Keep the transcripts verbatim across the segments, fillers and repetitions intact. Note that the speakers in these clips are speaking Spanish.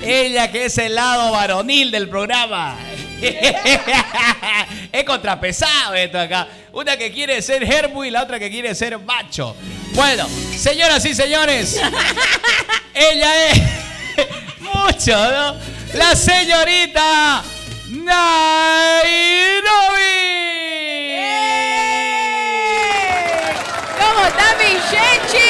Ella que es el lado varonil del programa. Es contrapesado esto acá. Una que quiere ser Herbu y la otra que quiere ser macho. Bueno, señoras y señores, ella es mucho, ¿no? La señorita Nairobi. ¿Cómo está mi Chechi?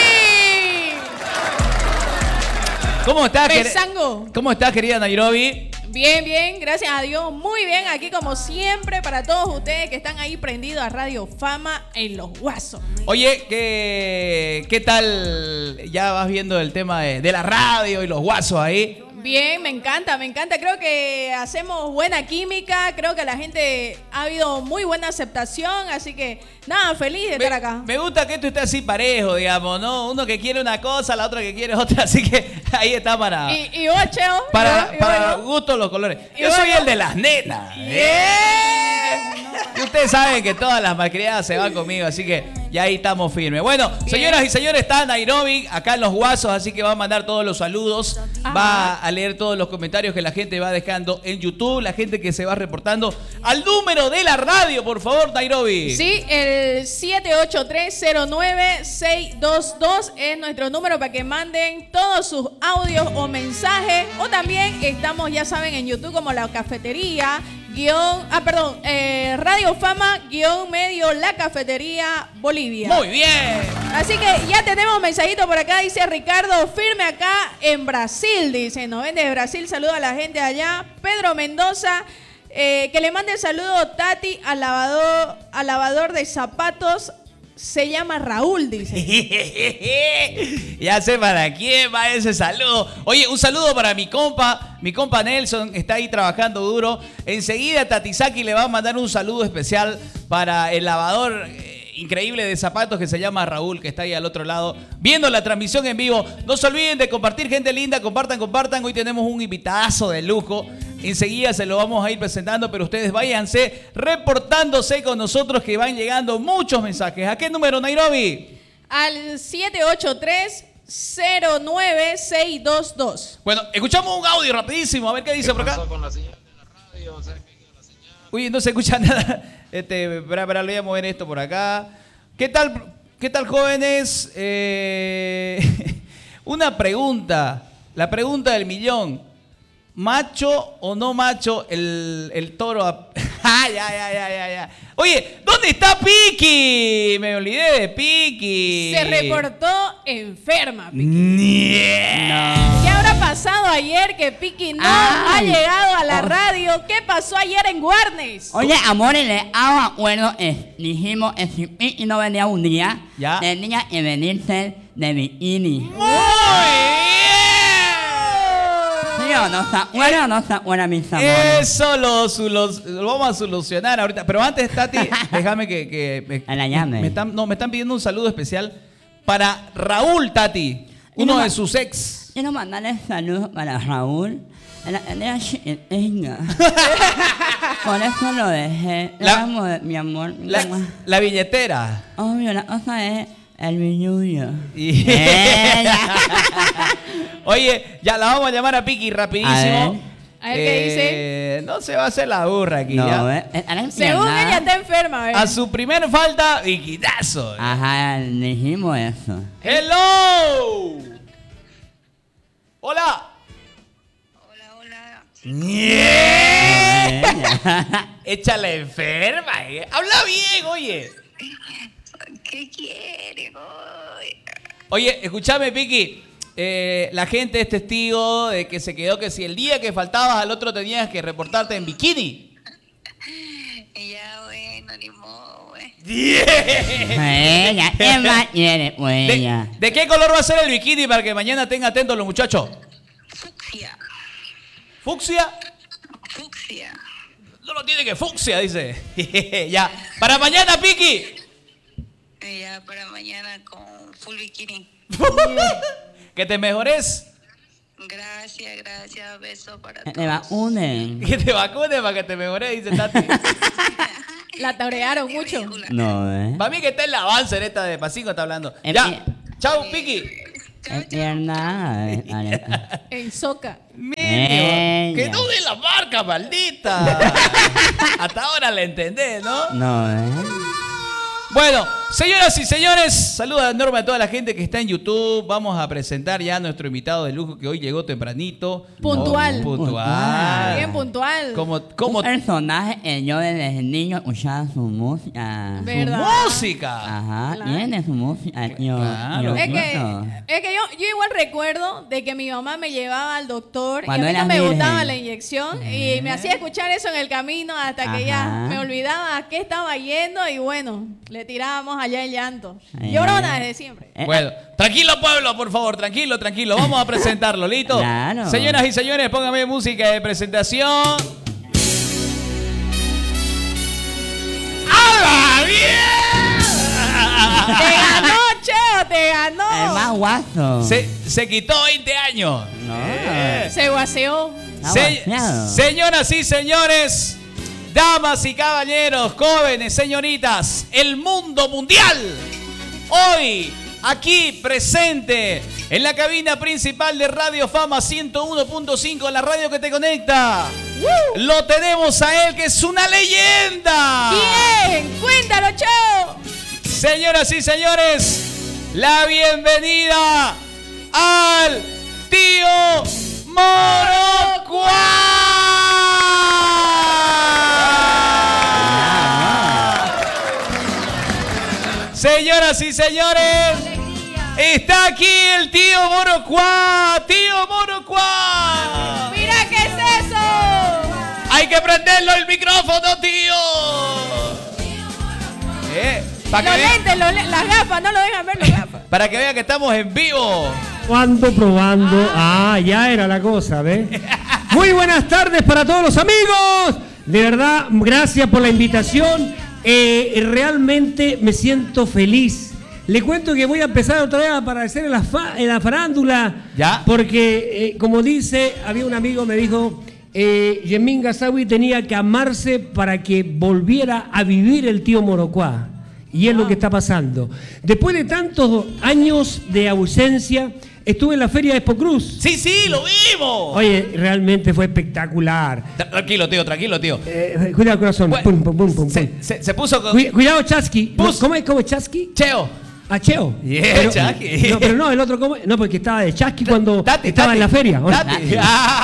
¿Cómo estás, Besango. ¿Cómo estás, querida Nairobi? Bien, bien, gracias a Dios. Muy bien, aquí como siempre para todos ustedes que están ahí prendidos a Radio Fama en Los Guasos. Oye, ¿qué, qué tal? Ya vas viendo el tema de, de la radio y los guasos ahí. Bien, me encanta, me encanta. Creo que hacemos buena química. Creo que la gente ha habido muy buena aceptación. Así que, nada, feliz de me, estar acá. Me gusta que esto esté así parejo, digamos, ¿no? Uno que quiere una cosa, la otra que quiere otra. Así que ahí está para... Y, y vos, Cheo. Para, y para vos, gustos los colores. ¿Y Yo vos, soy yo? el de las nenas. Yeah. Y ustedes saben que todas las malcriadas se van conmigo, así que ya ahí estamos firmes. Bueno, bien. Señoras y señores, está Nairobi acá en Los Guasos, así que va a mandar todos los saludos. Ajá. Va a leer todos los comentarios que la gente va dejando en YouTube, la gente que se va reportando al número de la radio, por favor, Nairobi. Sí, el siete ocho tres cero nueve seis dos dos es nuestro número para que manden todos sus audios o mensajes. O también estamos, ya saben, en YouTube como La Cafetería, guión, ah, perdón, eh, Radio Fama, guión medio, La Cafetería, Bolivia. Muy bien. Así que ya tenemos mensajito por acá, dice Ricardo, firme acá en Brasil, dice, nos ven de Brasil, saluda a la gente allá. Pedro Mendoza, eh, que le mande saludo Tati al lavador, al lavador de zapatos. Se llama Raúl, dice. Ya sé para quién va ese saludo. Oye, un saludo para mi compa. Mi compa Nelson está ahí trabajando duro. Enseguida Tatisaki le va a mandar un saludo especial para el lavador eh, increíble de zapatos que se llama Raúl, que está ahí al otro lado, viendo la transmisión en vivo. No se olviden de compartir, gente linda. Compartan, compartan. Hoy tenemos un invitadazo de lujo. Enseguida se lo vamos a ir presentando, pero ustedes váyanse reportándose con nosotros que van llegando muchos mensajes. ¿A qué número, Nairobi? Al siete ocho tres cero nueve seis dos dos. Bueno, escuchamos un audio rapidísimo, a ver qué dice por acá. Con la señal de la radio, o sea, que la señal... Uy, no se escucha nada. Este, espera, espera, le voy a mover esto por acá. ¿Qué tal, qué tal, jóvenes? Eh, una pregunta, la pregunta del millón. ¿Macho o no macho el, el toro? A... ah, ya, ya, ya, ya, ya. Oye, ¿dónde está Piki? Me olvidé de Piki. Se reportó enferma, Piki. No. ¿Qué habrá pasado ayer que Piki no Ay. ha llegado a la oh. radio? ¿Qué pasó ayer en Guarnes? Oye, amores, le hago acuerdo. Eh, dijimos que si Piki no venía un día, ¿ya? Tenía que venirse de bikini. ¡Muy bien! No está buena o no está buena, mis amores. Eso lo, lo, lo vamos a solucionar ahorita. Pero antes, Tati, déjame que, que me, a la llame. Me están, no, me están pidiendo un saludo especial para Raúl, Tati, uno no, de sus ex. Quiero mandarle saludos para Raúl. La era chiquiteña. Por eso lo dejé. La, amo, mi amor. La, la billetera. Obvio, la cosa es el billuyo. Y... Oye, ya la vamos a llamar a Piki rapidísimo. A ver, ¿qué dice? No se va a hacer la burra aquí. No, ya. Eh, eh, Según ella está enferma. A, ver. A su primer falta, Viquitazo. Ajá, dijimos eso. ¡Hello! ¡Hola! Hola, hola. Yeah. Échale enferma. Eh. Habla bien, oye. ¿Qué quiere? Oye, oye escúchame, Piki. Eh, la gente es testigo de que se quedó que si el día que faltabas al otro tenías que reportarte en bikini. Ya, bueno, ni modo, güey. Ella, ¿qué más quiere, pues? ¿De, ¿De qué color va a ser el bikini para que mañana tengan atentos los muchachos? Fucsia. ¿Fucsia? Fucsia. No lo tiene que fucsia, dice. Ya. Para mañana, Piki. Ya, para mañana con full bikini. Que te mejores. Gracias, gracias. Besos para todos. Que te vacunen. Que te vacunen para que te mejores, dice Tati. La taurearon mucho. No, ¿eh? Para mí que está en la avance esta de Pacinco está hablando. En ya. mi... Chao, Piki. Es pierna. En Soca. Mi Pequeña. Que no de la marca, maldita. Hasta ahora la entendés, ¿no? No, ¿eh? Bueno, señoras y señores, saluda enorme a toda la gente que está en YouTube. Vamos a presentar ya a nuestro invitado de lujo que hoy llegó tempranito. Puntual. Oh, puntual. Bien puntual. Como, como Un personaje que yo desde niño escuchaba su música. ¿Verdad? música. Ajá, Claro. tiene su música. Yo, Claro. yo Es que, escucho. es que yo, yo igual recuerdo de que mi mamá me llevaba al doctor Cuando y a mí no eras me virgen. gustaba la inyección y me hacía escuchar eso en el camino hasta que ya Ajá. me olvidaba a qué estaba yendo y bueno, le tirábamos allá el llanto. Ay, Llorona ay. desde siempre. Eh, Bueno, tranquilo pueblo, por favor, tranquilo, tranquilo. Vamos a presentarlo, ¿listo? Claro. Señoras y señores, póngame música de presentación. ¡Hala bien! Te ganó, Cheo, te ganó. El más guaso. Se, se quitó veinte años. No. Eh. Se guaseó. Está Se- guaseado. señoras y señores, damas y caballeros, jóvenes, señoritas, el mundo mundial. Hoy, aquí presente, en la cabina principal de Radio Fama ciento uno punto cinco, la radio que te conecta. Lo tenemos a él, que es una leyenda. ¿Quién? Cuéntalo, Cheo. Señoras y señores, la bienvenida al tío Morocuá. Señoras y señores, está aquí el tío Morocuá. Tío Morocuá. Mira qué es eso. Hay que prenderlo el micrófono, tío. Eh, para Los que, vea, lentes, los le- las gafas, no lo dejan ver las gafas. para que vea que estamos en vivo. Cuando probando. Ah, ya era la cosa, ¿ves? Muy buenas tardes para todos los amigos. De verdad, gracias por la invitación. Eh, realmente me siento feliz. Le cuento que voy a empezar otra vez a aparecer en la, fa- en la farándula. ¿Ya? Porque, eh, como dice, había un amigo me dijo, eh, Yemín Gazawi tenía que amarse para que volviera a vivir el tío Morocuá. Y es lo que está pasando. Después de tantos años de ausencia, estuve en la feria de Expo Cruz. Sí, sí, lo vimos. Oye, realmente fue espectacular. Tra- Tranquilo, tío, tranquilo, tío. Eh, cuidado, corazón. Bueno, Pum, pum, pum, pum, se, pum. se- se puso con... Cuida- cuidado, Chasqui. Pus- ¿Cómo es? ¿Cómo es Chasqui? Cheo. Ah, Cheo. Yeah, Pero- Chasqui. No, pero no, el otro, ¿cómo? No, porque estaba de Chasqui cuando Tati, estaba Tati, en la feria. ¿o no? Tati.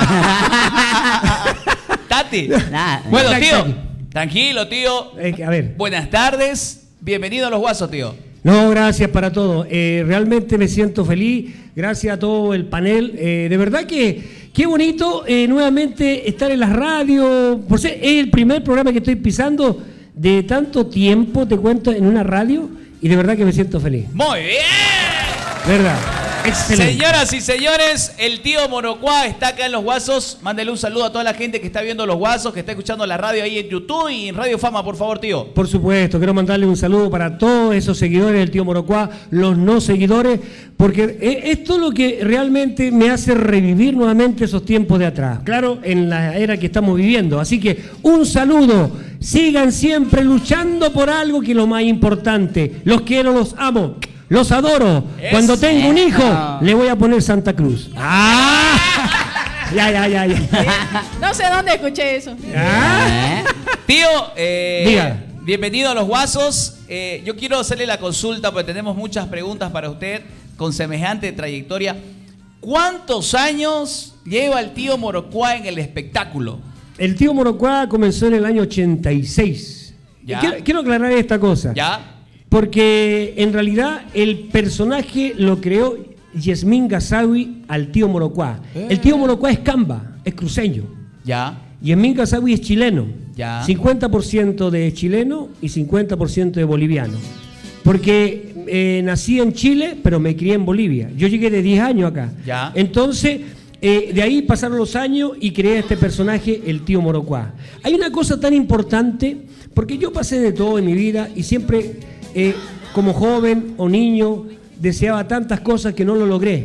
Tati. Nah, Bueno, Tati, tío. Tati. Tranquilo, tío. Eh, a ver. Buenas tardes. Bienvenido a Los Guasos, tío. No, gracias para todo. Eh, realmente me siento feliz. Gracias a todo el panel. Eh, de verdad que qué bonito eh, nuevamente estar en la radio. Por ser, es el primer programa que estoy pisando de tanto tiempo, te cuento, en una radio. Y de verdad que me siento feliz. Muy bien. ¿Verdad? Excelente. Señoras y señores, el tío Morocuá está acá en Los Guasos. Mándele un saludo a toda la gente que está viendo Los Guasos, que está escuchando la radio ahí en YouTube y en Radio Fama, por favor, tío. Por supuesto, quiero mandarle un saludo para todos esos seguidores del tío Morocuá, los no seguidores, porque e- esto es lo que realmente me hace revivir nuevamente esos tiempos de atrás, claro, en la era que estamos viviendo. Así que un saludo, sigan siempre luchando por algo que es lo más importante. Los quiero, los amo, los adoro. Cuando tengo un hijo, le voy a poner Santa Cruz. ¡Ah! Ya, ya, ya, ya. No sé dónde escuché eso. ¿Ah? ¿eh? Tío, eh, Diga. bienvenido a Los Guasos. Eh, yo quiero hacerle la consulta porque tenemos muchas preguntas para usted con semejante trayectoria. ¿Cuántos años lleva el tío Morocuá en el espectáculo? El tío Morocuá comenzó en el año ochenta y seis. Ya. Y Quiero, quiero aclarar esta cosa. ¿Ya? Porque en realidad el personaje lo creó Yasmín Gazawi al tío Morocuá. El tío Morocuá es camba, es cruceño. ¿Ya? Yasmín Gazawi es chileno. Ya. cincuenta por ciento de chileno y cincuenta por ciento de boliviano. Porque eh, nací en Chile, pero me crié en Bolivia. Yo llegué de diez años acá. Ya. Entonces, eh, de ahí pasaron los años y creé este personaje, el tío Morocuá. Hay una cosa tan importante, porque yo pasé de todo en mi vida y siempre, eh, como joven o niño, deseaba tantas cosas que no lo logré.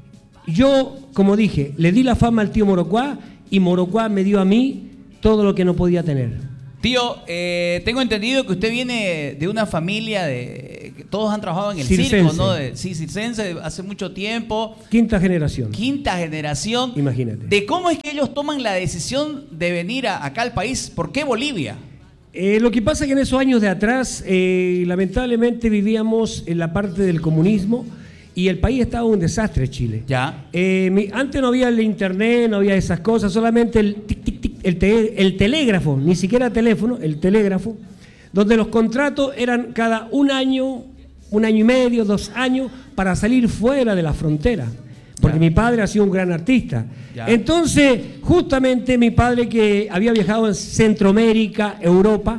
Yo, como dije, le di la fama al tío Morocuá y Morocuá me dio a mí todo lo que no podía tener. Tío, eh, tengo entendido que usted viene de una familia de, que todos han trabajado en el Circense. circo, ¿no? De, sí, circense, hace mucho tiempo. Quinta generación. Quinta generación. Imagínate. De cómo es que ellos toman la decisión de venir a, acá al país. ¿Por qué Bolivia? Eh, lo que pasa es que en esos años de atrás, eh, lamentablemente vivíamos en la parte del comunismo y el país estaba un desastre, Chile. Ya. Eh, mi- antes no había el internet, no había esas cosas, solamente el tic, tic, tic, el, te- el telégrafo, ni siquiera teléfono, el telégrafo, donde los contratos eran cada un año, un año y medio, dos años, para salir fuera de la frontera. Porque Ya. mi padre ha sido un gran artista. Ya. Entonces, justamente mi padre, que había viajado en Centroamérica, Europa,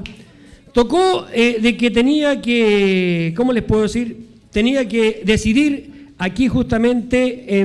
tocó eh, de que tenía que, ¿cómo les puedo decir? Tenía que decidir aquí justamente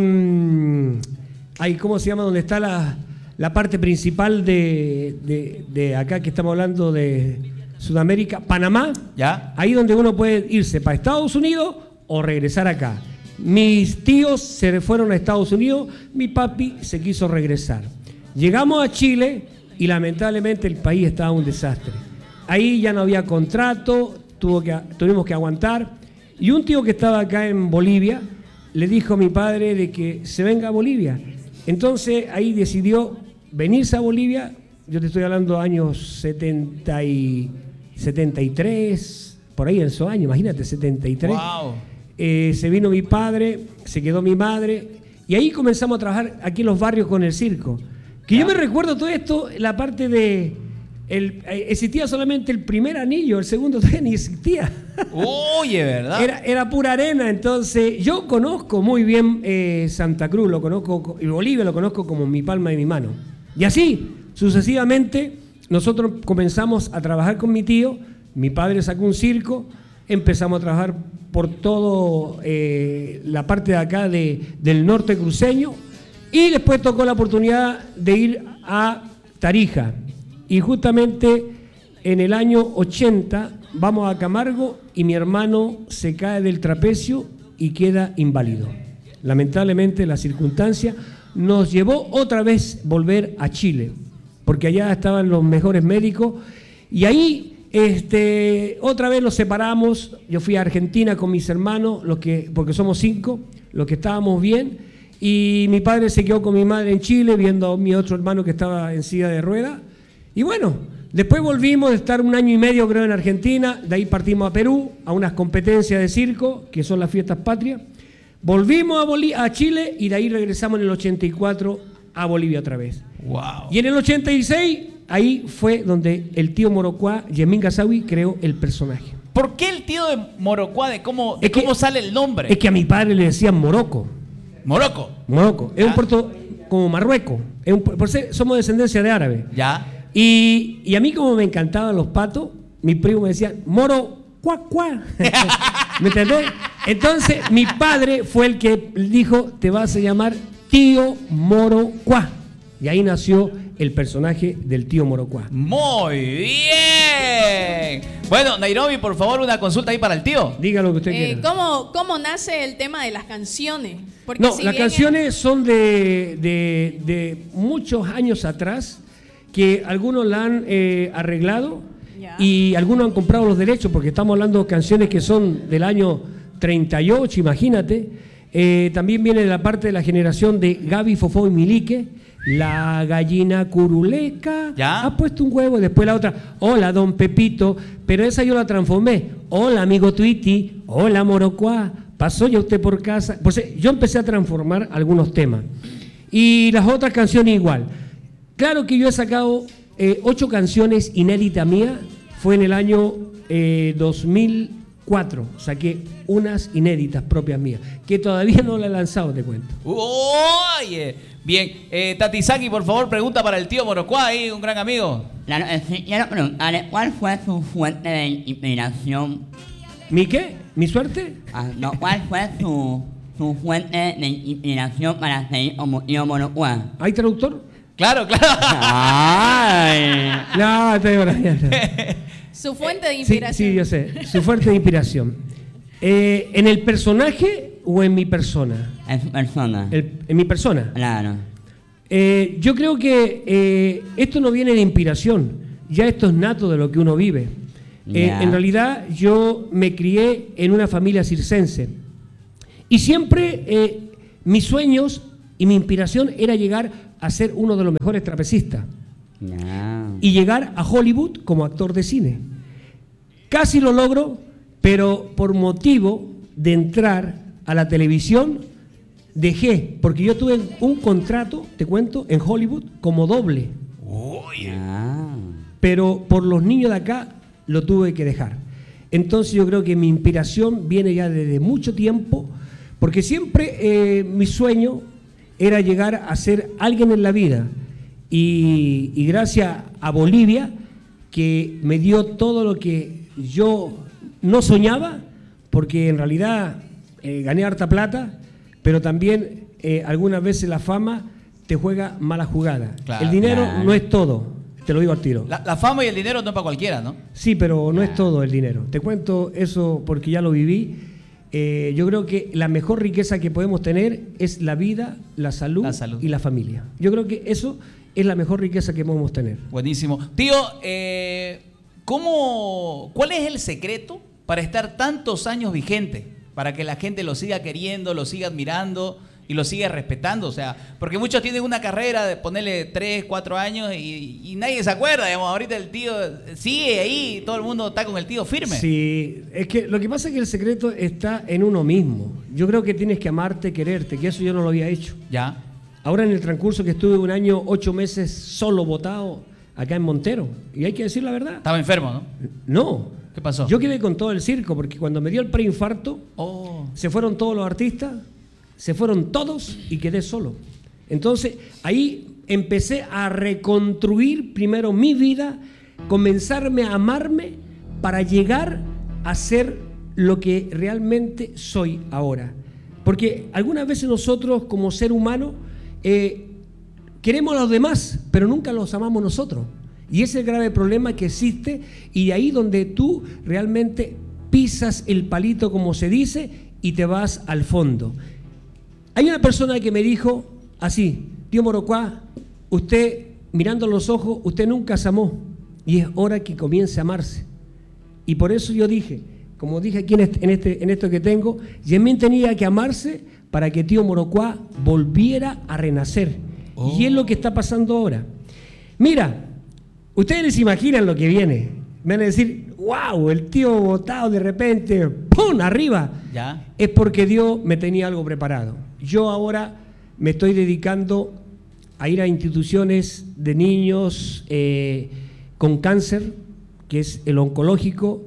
en, ahí, ¿cómo se llama? Donde está la, la parte principal de, de, de acá que estamos hablando de Sudamérica, Panamá. Ya. Ahí donde uno puede irse para Estados Unidos o regresar acá. Mis tíos se fueron a Estados Unidos, mi papi se quiso regresar. Llegamos a Chile y lamentablemente el país estaba un desastre. Ahí ya no había contrato, tuvo que, tuvimos que aguantar. Y un tío que estaba acá en Bolivia le dijo a mi padre de que se venga a Bolivia. Entonces ahí decidió venirse a Bolivia. Yo te estoy hablando de años setenta y, setenta y tres, por ahí en esos años, imagínate, setenta y tres. Wow. Eh, se vino mi padre, se quedó mi madre, y ahí comenzamos a trabajar aquí en los barrios con el circo. Que yo me recuerdo todo esto, la parte de... El, eh, existía solamente el primer anillo, el segundo todavía ni existía. Oye, ¿verdad? Era, era pura arena, entonces yo conozco muy bien eh, Santa Cruz, lo conozco, y Bolivia lo conozco como mi palma de mi mano. Y así, sucesivamente, nosotros comenzamos a trabajar con mi tío, mi padre sacó un circo, empezamos a trabajar por todo eh, la parte de acá de, del norte cruceño, y después tocó la oportunidad de ir a Tarija. Y justamente en el año ochenta vamos a Camargo y mi hermano se cae del trapecio y queda inválido. Lamentablemente la circunstancia nos llevó otra vez volver a Chile, porque allá estaban los mejores médicos y ahí este, otra vez nos separamos. Yo fui a Argentina con mis hermanos, los que, porque somos cinco, los que estábamos bien, y mi padre se quedó con mi madre en Chile viendo a mi otro hermano que estaba en silla de ruedas. Y bueno, después volvimos de estar un año y medio creo en Argentina, de ahí partimos a Perú, a unas competencias de circo, que son las fiestas patrias. Volvimos a, Bolí- a Chile y de ahí regresamos en el ochenta y cuatro a Bolivia otra vez. Wow. Y en el ochenta y seis, ahí fue donde el tío Morocuá, Yemin Gazawi, creó el personaje. ¿Por qué el tío de Morocuá? ¿De cómo, de Es que- cómo sale el nombre? Es que a mi padre le decían Morocco. Morocco. Morocco. Es Ah. un puerto como Marruecos. Es un pu- por ser, somos descendencia de árabe. Ya. Y, y a mí como me encantaban los patos, mi primo me decía, moro, cuá, cuá. ¿Me entendés? Entonces mi padre fue el que dijo, te vas a llamar tío Moro Cuá. Y ahí nació el personaje del tío Moro Cuá. Muy bien. Bueno, Nairobi, por favor, una consulta ahí para el tío. Diga lo que usted Eh, quiera. ¿cómo, ¿Cómo nace el tema de las canciones? Porque No, si las bien canciones son de, de- de muchos años atrás, que algunos la han eh, arreglado Ya. y algunos han comprado los derechos, porque estamos hablando de canciones que son del año treinta y ocho, imagínate. Eh, también viene de la parte de la generación de Gaby, Fofó y Milique. La gallina curuleca Ya. ha puesto un huevo. Después la otra, hola don Pepito, pero esa yo la transformé. Hola amigo Twitty, hola Morocuá, pasó ya usted por casa. Pues eh, yo empecé a transformar algunos temas. Y las otras canciones igual. Claro que yo he sacado eh, ocho canciones inéditas mías. Fue en el año eh, dos mil cuatro. Saqué unas inéditas propias mías, que todavía no las he lanzado, te cuento. Oye. Bien. Eh, Tatisaki, por favor, pregunta para el tío Morocuá, ahí, un gran amigo. Claro, eh, sí, quiero preguntarle, ¿cuál fue su fuente de inspiración? ¿Mi qué? ¿Mi suerte? Ah, no, ¿cuál fue su, su fuente de inspiración para seguir como tío Morocuá? ¿Hay traductor? Claro, claro. Ay. No, te digo la mierda. su fuente de Sí, inspiración. sí, yo sé. Su fuerte de inspiración. Eh, ¿En el personaje o en mi persona? Es su persona. El- en mi persona. Claro. Eh, yo creo que eh, esto no viene de inspiración, ya esto es nato de lo que uno vive. Eh, Ya. en realidad yo me crié en una familia circense y siempre eh, mis sueños y mi inspiración era llegar a ser uno de los mejores trapecistas Ya. y llegar a Hollywood como actor de cine. Casi lo logro, pero por motivo de entrar a la televisión dejé, porque yo tuve un contrato, te cuento, en Hollywood como doble, Ya. pero por los niños de acá lo tuve que dejar. Entonces yo creo que mi inspiración viene ya desde mucho tiempo, porque siempre eh, mi sueño era llegar a ser alguien en la vida. Y, y gracias a Bolivia, que me dio todo lo que yo no soñaba, porque en realidad eh, gané harta plata, pero también eh, algunas veces la fama te juega mala jugada. Claro. El dinero Claro. no es todo, te lo digo al tiro. La, la fama y el dinero no es para cualquiera, ¿no? Sí, pero no es todo el dinero. Te cuento eso porque ya lo viví. Eh, yo creo que la mejor riqueza que podemos tener es la vida, la salud, La salud. y la familia. Yo creo que eso es la mejor riqueza que podemos tener. Buenísimo. Tío, eh, ¿cómo, ¿cuál es el secreto para estar tantos años vigente? Para que la gente lo siga queriendo, lo siga admirando y lo siga respetando. O sea, porque muchos tienen una carrera de ponerle tres, cuatro años y, y nadie se acuerda. Digamos, ahorita el tío sigue ahí, todo el mundo está con el tío firme. Sí, es que lo que pasa es que el secreto está en uno mismo. Yo creo que tienes que amarte, quererte, que eso yo no lo había hecho. Ya. Ahora en el transcurso que estuve un año, ocho meses solo botado acá en Montero, y hay que decir la verdad. Estaba enfermo, ¿no? No. ¿Qué pasó? Yo quedé con todo el circo, porque cuando me dio el preinfarto, Oh. se fueron todos los artistas, se fueron todos y quedé solo. Entonces ahí empecé a reconstruir primero mi vida, comenzarme a amarme para llegar a ser lo que realmente soy ahora. Porque algunas veces nosotros como ser humano eh, queremos a los demás, pero nunca los amamos nosotros. Y ese es el grave problema que existe, y de ahí donde tú realmente pisas el palito, como se dice, y te vas al fondo. Hay una persona que me dijo así: tío Morocuá, usted mirando los ojos, usted nunca se amó, y es hora que comience a amarse. Y por eso yo dije, como dije aquí en, este, en, este, en esto que tengo, Yemín tenía que amarse para que tío Morocuá volviera a renacer. Oh. Y es lo que está pasando ahora. Mira, ustedes se imaginan lo que viene. Me van a decir, wow, el tío botado de repente, ¡pum!, arriba. Ya. Es porque Dios me tenía algo preparado. Yo ahora me estoy dedicando a ir a instituciones de niños eh, con cáncer, que es el oncológico,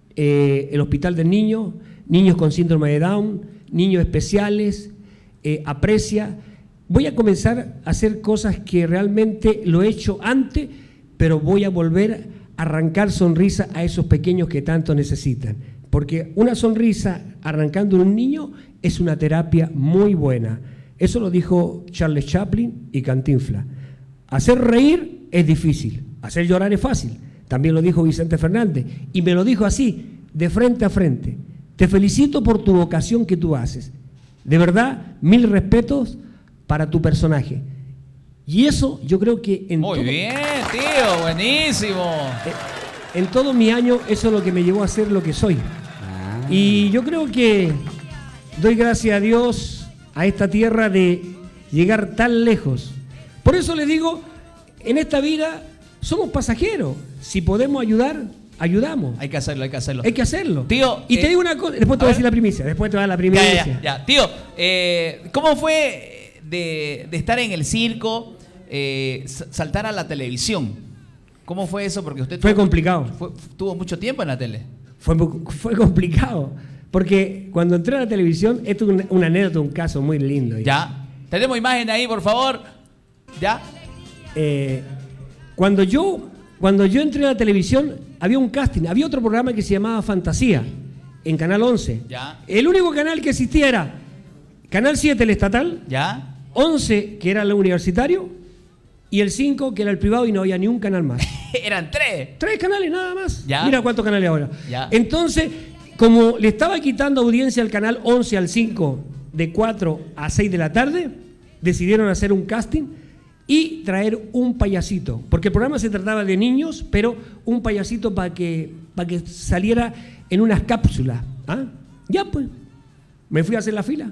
eh, el hospital del niño, niños con síndrome de Down, niños especiales, eh, aprecia. Voy a comenzar a hacer cosas que realmente lo he hecho antes, pero voy a volver a arrancar sonrisa a esos pequeños que tanto necesitan. Porque una sonrisa arrancando en un niño es una terapia muy buena. Eso lo dijo Charles Chaplin y Cantinflas. Hacer reír es difícil, hacer llorar es fácil. También lo dijo Vicente Fernández, y me lo dijo así, de frente a frente. Te felicito por tu vocación que tú haces. De verdad, mil respetos para tu personaje. Y eso yo creo que en Muy todo, bien, tío, buenísimo. en todo mi año eso es lo que me llevó a ser lo que soy. Ah. Y yo creo que doy gracias a Dios a esta tierra de llegar tan lejos. Por eso les digo, en esta vida somos pasajeros. Si podemos ayudar, ayudamos. Hay que hacerlo, hay que hacerlo. Hay que hacerlo. Tío, y eh, te digo una cosa, después te a voy a ver. decir la primicia, después te voy a dar la Ya, primicia. ya, ya. Tío, eh, ¿cómo fue de, de estar en el circo, eh, s- saltar a la televisión? ¿Cómo fue eso? Porque usted Fue tuvo, complicado. fue- tuvo mucho tiempo en la tele. Fue, mu- fue complicado. Porque cuando entré a la televisión, esto es una, una anécdota, un caso muy lindo. Ya. Tenemos imagen ahí, por favor. Ya. Eh, cuando yo cuando yo entré a la televisión, había un casting, había otro programa que se llamaba Fantasía, en Canal once. Ya. El único canal que existía era Canal siete, el estatal, Ya. once, que era el universitario, y el cinco, que era el privado, y no había ni un canal más. Eran tres. Tres canales nada más. Ya. Mira cuántos canales ahora. Ya. Entonces, como le estaba quitando audiencia al canal once al cinco de cuatro a seis de la tarde, decidieron hacer un casting y traer un payasito. Porque el programa se trataba de niños, pero un payasito para que para que saliera en unas cápsulas. ¿Ah? Ya pues, me fui a hacer la fila.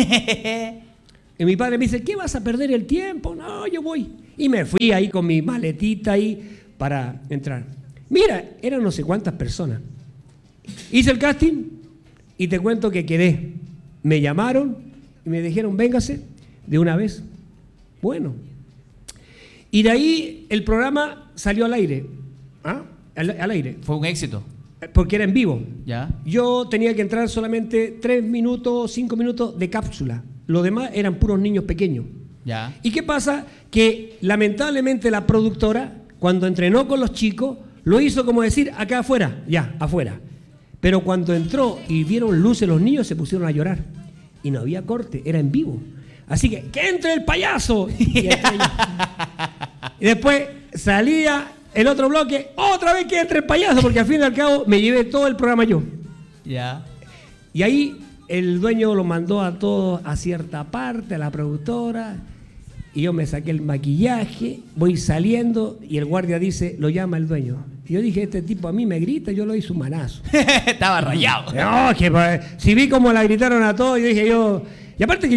Y mi padre me dice, ¿qué vas a perder el tiempo? No, yo voy. Y me fui ahí con mi maletita ahí para entrar. Mira, eran no sé cuántas personas. Hice el casting y te cuento que quedé. Me llamaron y me dijeron, véngase de una vez. Bueno. Y de ahí el programa salió al aire. ¿Ah? Al, al aire. Fue un éxito. Porque era en vivo. Ya. Yo tenía que entrar solamente tres minutos, cinco minutos de cápsula. Lo demás eran puros niños pequeños. Ya. ¿Y qué pasa? Que lamentablemente la productora, cuando entrenó con los chicos, lo hizo como decir, acá afuera, ya, afuera. Pero cuando entró y vieron luces los niños, se pusieron a llorar. Y no había corte, era en vivo. Así que, ¡que entre el payaso! Y, y después salía el otro bloque, otra vez que entre el payaso, porque al fin y al cabo me llevé todo el programa yo. Ya. Y ahí el dueño lo mandó a todos a cierta parte, a la productora, y yo me saqué el maquillaje, voy saliendo y el guardia dice, lo llama el dueño. Y yo dije, este tipo a mí me grita, yo lo hice un manazo. Estaba rayado. No, que si vi como la gritaron a todos, yo dije yo, y aparte que